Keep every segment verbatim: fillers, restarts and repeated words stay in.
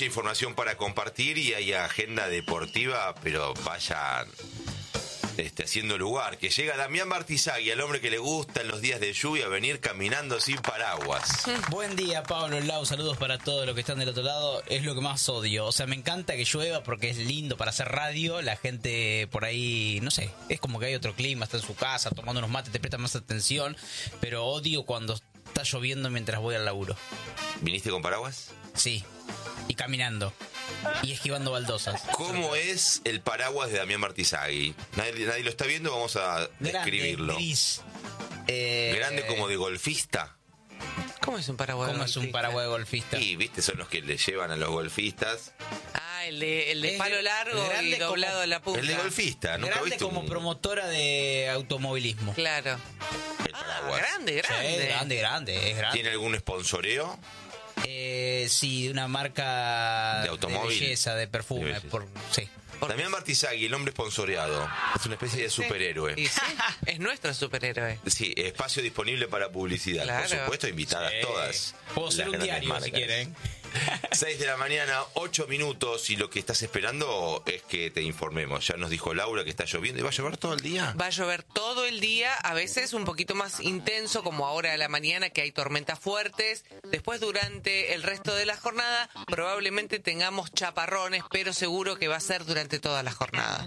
mucha información para compartir y hay agenda deportiva, pero vayan este, haciendo lugar. Que llega Damián Martizagui, el hombre que le gusta en los días de lluvia venir caminando sin paraguas. Buen día, Pablo Lau. Saludos para todos los que están del otro lado. Es lo que más odio. O sea, me encanta que llueva porque es lindo para hacer radio. La gente por ahí, no sé, es como que hay otro clima, está en su casa tomando unos mates, te presta más atención. Pero odio cuando está lloviendo mientras voy al laburo. ¿Viniste con paraguas? Sí, y caminando. Y esquivando baldosas. ¿Cómo es el paraguas de Damián Martizagui? Nadie, nadie lo está viendo, vamos a describirlo. Grande, gris. Eh, Grande como de golfista. ¿Cómo es un paraguas ¿Cómo de es un golfista? paraguas de golfista? Y, viste, son los que le llevan a los golfistas. Ah, el de, el de Es palo largo grande y doblado como- a la punta. El de golfista, ¿nunca Grande viste como un- promotora de automovilismo. Claro. el Ah, paraguas? grande, grande. Sí, grande, grande, es grande. ¿Tiene algún sponsoreo? Eh, sí, de una marca ¿De automóvil? belleza, de perfume. De belleza. Por, sí. Damián Martizagui, el hombre sponsoreado, es una especie de superhéroe. Y sí, es nuestro superhéroe. Sí, espacio disponible para publicidad. Claro. Por supuesto, invitadas Sí. todas. Puedo ser las un grandes diario marcas. si quieren. seis de la mañana, ocho minutos, y lo que estás esperando es que te informemos. Ya nos dijo Laura que está lloviendo. ¿Y va a llover todo el día? Va a llover todo el día, a veces un poquito más intenso, como ahora a la mañana que hay tormentas fuertes. Después, durante el resto de la jornada, probablemente tengamos chaparrones, pero seguro que va a ser durante toda la jornada.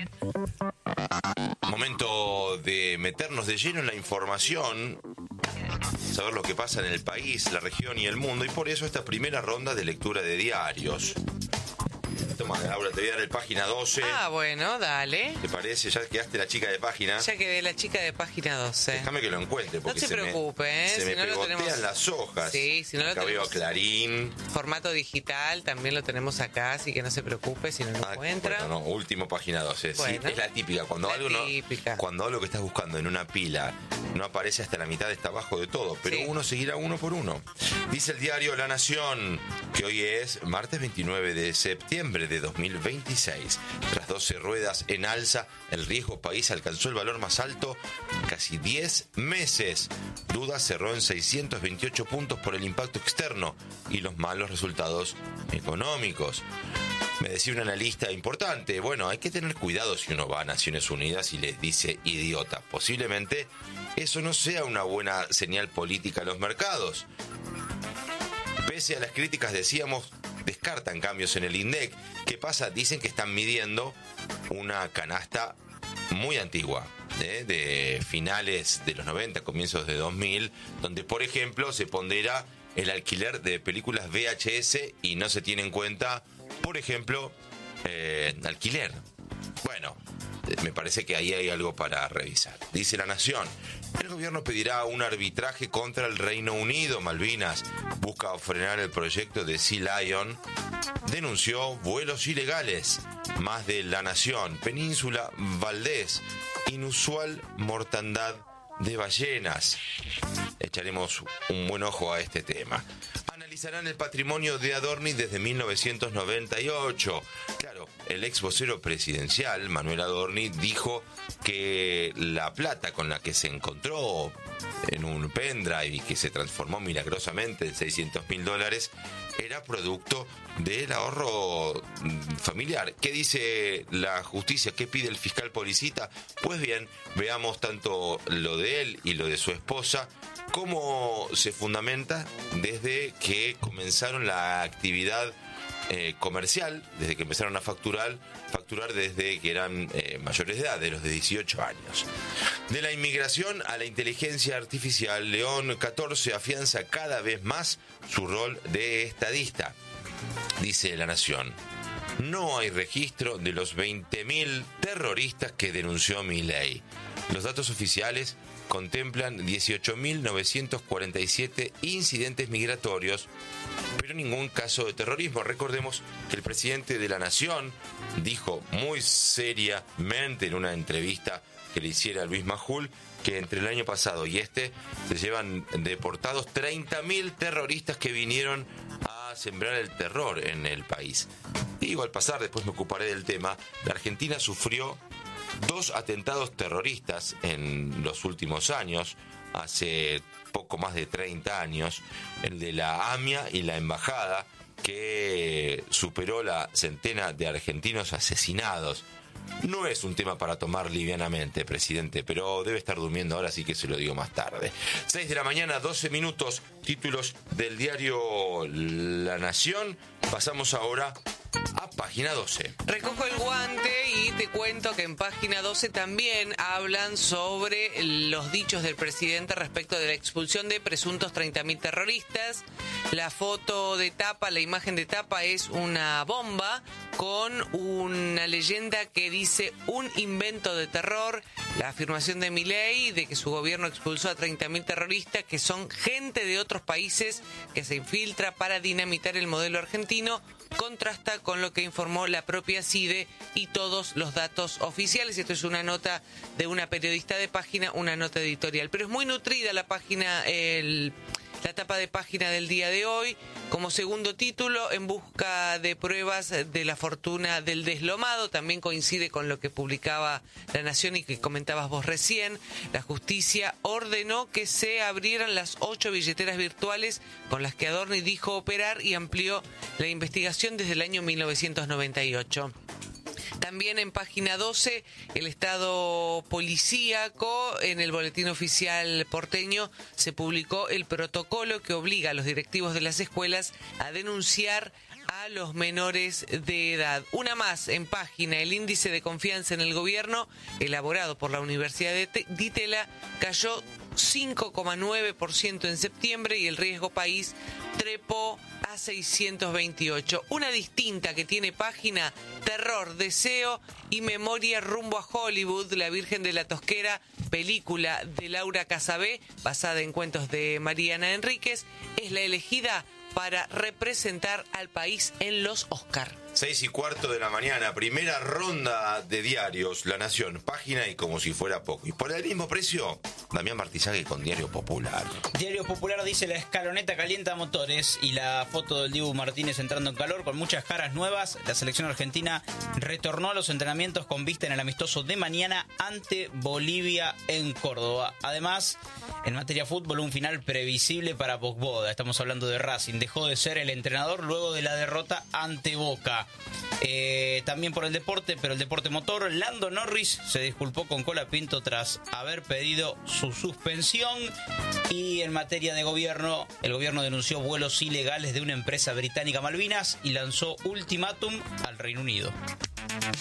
Momento de meternos de lleno en la información, saber lo que pasa en el país, la región y el mundo, y por eso esta primera ronda de lectura de diarios. Toma, Laura, te voy a dar el página doce. Ah, bueno, dale. ¿Te parece? Ya quedaste la chica de página. Ya quedé la chica de página doce. Déjame que lo encuentre, porque No se se preocupe, me, ¿eh? se Si me no lo pegotean tenemos- las hojas. Sí, si no lo Acá veo tenemos- Clarín. Formato digital, también lo tenemos acá, así que no se preocupe si no lo Ah, encuentra. bueno, no, último página doce. Bueno. Sí, es la típica. Cuando La algo no, típica. cuando algo que estás buscando en una pila no aparece hasta la mitad, está abajo de todo. Pero Sí. uno seguirá uno por uno. Dice el diario La Nación que hoy es martes veintinueve de septiembre de dos mil veintiséis. Tras doce ruedas en alza, el riesgo país alcanzó el valor más alto en casi diez meses. Duda cerró en seiscientos veintiocho puntos por el impacto externo y los malos resultados económicos. Me decía un analista importante, bueno, hay que tener cuidado si uno va a Naciones Unidas y les dice idiota. Posiblemente eso no sea una buena señal política a los mercados. Pese a las críticas, decíamos, descartan cambios en el INDEC. ¿Qué pasa? Dicen que están midiendo una canasta muy antigua, ¿eh? De finales de los noventa, comienzos de dos mil, donde, por ejemplo, se pondera el alquiler de películas V H S y no se tiene en cuenta, por ejemplo, eh, alquiler. Bueno, me parece que ahí hay algo para revisar. Dice La Nación, el gobierno pedirá un arbitraje contra el Reino Unido. Malvinas busca frenar el proyecto de Sea Lion. Denunció vuelos ilegales. Más de La Nación, Península Valdés, inusual mortandad de ballenas. Echaremos un buen ojo a este tema. Analizarán el patrimonio de Adorni desde mil novecientos noventa y ocho. Claro, el ex vocero presidencial, Manuel Adorni, dijo que la plata con la que se encontró en un pendrive y que se transformó milagrosamente en seiscientos mil dólares era producto del ahorro familiar. ¿Qué dice la justicia? ¿Qué pide el fiscal Policita? Pues bien, veamos tanto lo de él y lo de su esposa, cómo se fundamenta desde que comenzaron la actividad eh, comercial, desde que empezaron a facturar, facturar desde que eran eh, mayores de edad, de los de dieciocho años. De la inmigración a la inteligencia artificial, León catorce afianza cada vez más su rol de estadista. Dice La Nación, no hay registro de los veinte mil terroristas que denunció Milei. Los datos oficiales contemplan dieciocho mil novecientos cuarenta y siete incidentes migratorios, pero ningún caso de terrorismo. Recordemos que el presidente de La Nación dijo muy seriamente en una entrevista que le hiciera a Luis Majul que entre el año pasado y este se llevan deportados treinta mil terroristas que vinieron a sembrar el terror en el país. Digo, al pasar, después me ocuparé del tema, la Argentina sufrió dos atentados terroristas en los últimos años, hace poco más de treinta años, el de la AMIA y la Embajada, que superó la centena de argentinos asesinados. No es un tema para tomar livianamente, presidente, pero debe estar durmiendo ahora, así que se lo digo más tarde. seis de la mañana, doce minutos, títulos del diario La Nación. Pasamos ahora a página doce. Recojo el guante y te cuento que en página doce también hablan sobre los dichos del presidente respecto de la expulsión de presuntos treinta mil terroristas. La foto de tapa, la imagen de tapa es una bomba con una leyenda que dice un invento de terror. La afirmación de Milei de que su gobierno expulsó a treinta mil terroristas, que son gente de otros países que se infiltra para dinamitar el modelo argentino, contrasta con lo que informó la propia CIDE y todos los datos oficiales. Esto es una nota de una periodista de página, una nota editorial. Pero es muy nutrida la página, el, la tapa de página del día de hoy. Como segundo título, en busca de pruebas de la fortuna del deslomado, también coincide con lo que publicaba La Nación y que comentabas vos recién. La justicia ordenó que se abrieran las ocho billeteras virtuales con las que Adorni dijo operar y amplió la investigación desde el año mil novecientos noventa y ocho. También en página doce, el estado policíaco, en el boletín oficial porteño se publicó el protocolo que obliga a los directivos de las escuelas a denunciar a los menores de edad. Una más en página, el índice de confianza en el gobierno, elaborado por la Universidad de Di Tella, cayó cinco coma nueve por ciento en septiembre y el riesgo país trepó a seiscientos veintiocho. Una distinta que tiene página, terror, deseo y memoria rumbo a Hollywood, La Virgen de la Tosquera, película de Laura Casabé, basada en cuentos de Mariana Enríquez, es la elegida para representar al país en los Oscar. Seis y cuarto de la mañana, primera ronda de diarios, La Nación, página y como si fuera poco. Y por el mismo precio, Damián Martizague con Diario Popular. Diario Popular dice: la escaloneta calienta motores, y la foto del Dibu Martínez entrando en calor con muchas caras nuevas. La selección argentina retornó a los entrenamientos con vista en el amistoso de mañana ante Bolivia en Córdoba. Además, en materia fútbol, un final previsible para Bogboda. Estamos hablando de Racing. Dejó de ser el entrenador luego de la derrota ante Boca. Eh, también por el deporte, pero el deporte motor, Lando Norris se disculpó con Colapinto tras haber pedido su suspensión. Y en materia de gobierno, el gobierno denunció vuelos ilegales de una empresa británica Malvinas y lanzó ultimátum al Reino Unido.